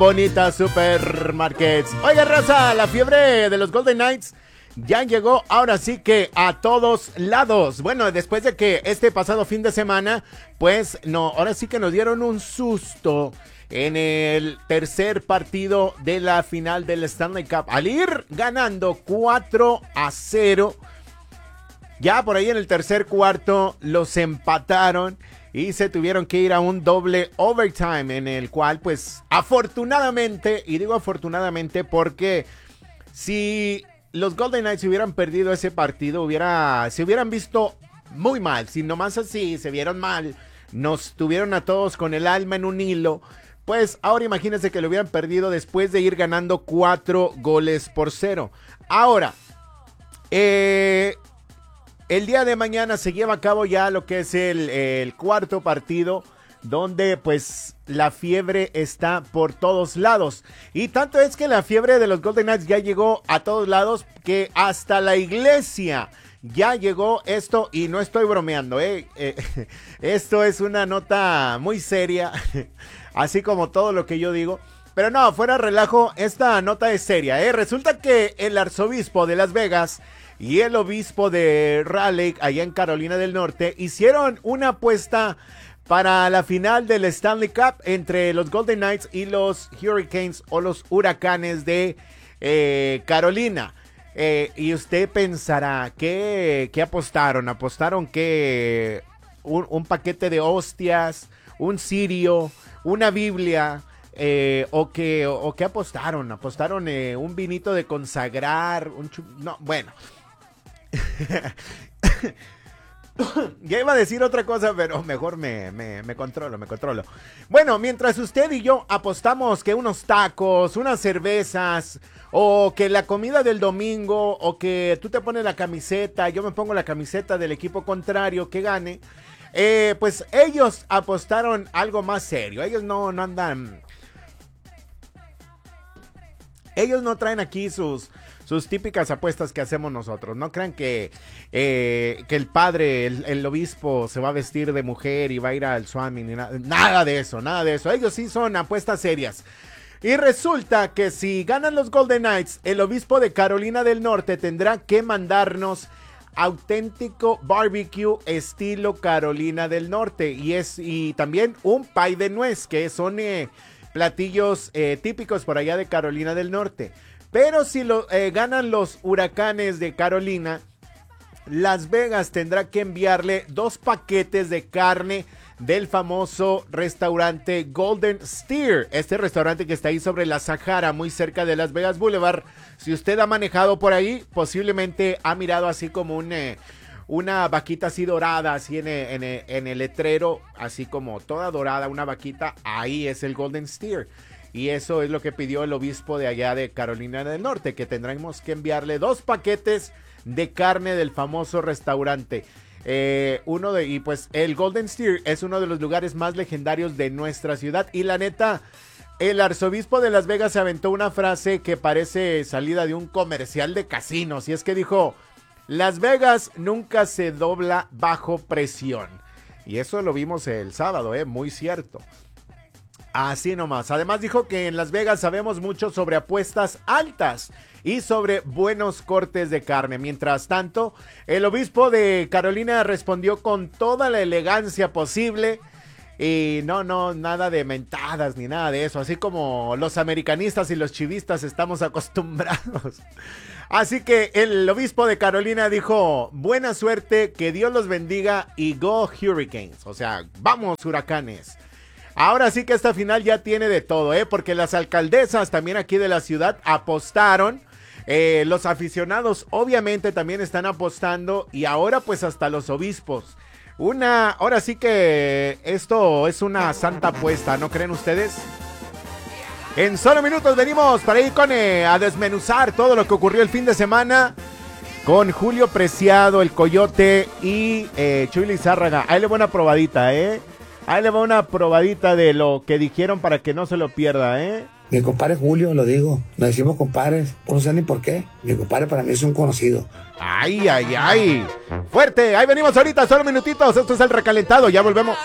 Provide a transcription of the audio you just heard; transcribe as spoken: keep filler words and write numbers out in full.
Bonita Supermarkets. Oiga, raza, la fiebre de los Golden Knights ya llegó ahora sí que a todos lados. Bueno, después de que este pasado fin de semana, pues no, ahora sí que nos dieron un susto en el tercer partido de la final del Stanley Cup. Al ir ganando cuatro a cero, ya por ahí en el tercer cuarto los empataron y se tuvieron que ir a un doble overtime, en el cual pues afortunadamente, y digo afortunadamente porque si los Golden Knights hubieran perdido ese partido, hubiera, se hubieran visto muy mal. Si nomás así se vieron mal, nos tuvieron a todos con el alma en un hilo, pues ahora imagínense que lo hubieran perdido después de ir ganando cuatro goles por cero. Ahora, eh... el día de mañana se lleva a cabo ya lo que es el, el cuarto partido, donde pues la fiebre está por todos lados. Y tanto es que la fiebre de los Golden Knights ya llegó a todos lados que hasta la iglesia ya llegó esto, y no estoy bromeando, ¿eh? Eh, esto es una nota muy seria, así como todo lo que yo digo. Pero no, fuera relajo, esta nota es seria, ¿eh? Resulta que el arzobispo de Las Vegas y el obispo de Raleigh, allá en Carolina del Norte, hicieron una apuesta para la final del Stanley Cup entre los Golden Knights y los Hurricanes o los Huracanes de eh, Carolina. Eh, y usted pensará, ¿qué, qué apostaron? ¿Apostaron que un, un paquete de hostias, un cirio, una Biblia? Eh, o que o, o que apostaron, apostaron eh, un vinito de consagrar, un chu- no, bueno. Ya iba a decir otra cosa, pero mejor me, me, me controlo, me controlo. Bueno, mientras usted y yo apostamos que unos tacos, unas cervezas, o que la comida del domingo, o que tú te pones la camiseta, yo me pongo la camiseta del equipo contrario que gane, eh, pues ellos apostaron algo más serio. Ellos no, no andan... Ellos no traen aquí sus... sus típicas apuestas que hacemos nosotros. No crean que, eh, que el padre, el, el obispo, se va a vestir de mujer y va a ir al Swami. Ni nada, nada de eso, nada de eso. Ellos sí son apuestas serias. Y resulta que si ganan los Golden Knights, el obispo de Carolina del Norte tendrá que mandarnos auténtico barbecue estilo Carolina del Norte. Y, es, y también un pie de nuez, que son eh, platillos eh, típicos por allá de Carolina del Norte. Pero si lo, eh, ganan los Huracanes de Carolina, Las Vegas tendrá que enviarle dos paquetes de carne del famoso restaurante Golden Steer. Este restaurante que está ahí sobre la Sahara, muy cerca de Las Vegas Boulevard. Si usted ha manejado por ahí, posiblemente ha mirado así como un, eh, una vaquita así dorada, así en, en, en el letrero, así como toda dorada, una vaquita. Ahí es el Golden Steer. Y eso es lo que pidió el obispo de allá de Carolina del Norte, que tendremos que enviarle dos paquetes de carne del famoso restaurante. Eh, uno de, y pues el Golden Steer es uno de los lugares más legendarios de nuestra ciudad. Y la neta, el arzobispo de Las Vegas se aventó una frase que parece salida de un comercial de casinos. Y es que dijo: Las Vegas nunca se dobla bajo presión. Y eso lo vimos el sábado, eh, muy cierto. Así nomás. Además dijo que en Las Vegas sabemos mucho sobre apuestas altas y sobre buenos cortes de carne. Mientras tanto, el obispo de Carolina respondió con toda la elegancia posible. Y no, no, nada de mentadas ni nada de eso. Así como los americanistas y los chivistas estamos acostumbrados. Así que el obispo de Carolina dijo: buena suerte, que Dios los bendiga y go Hurricanes. O sea, vamos Huracanes. Ahora sí que esta final ya tiene de todo, ¿eh? Porque las alcaldesas también aquí de la ciudad apostaron. Eh, los aficionados obviamente también están apostando. Y ahora pues hasta los obispos. Una, ahora sí que esto es una santa apuesta, ¿no creen ustedes? En solo minutos venimos para ir con, eh, a desmenuzar todo lo que ocurrió el fin de semana con Julio Preciado, el Coyote y eh, Chuy Lizárraga. Ahí le va una probadita, ¿eh? Ahí le va una probadita de lo que dijeron para que no se lo pierda, ¿eh? Mi compadre Julio, lo digo, nos decimos compadres, no sé ni por qué. Mi compadre para mí es un conocido. Ay, ay, ay. Fuerte, ahí venimos ahorita, solo minutitos. Esto es El Recalentado, ya volvemos.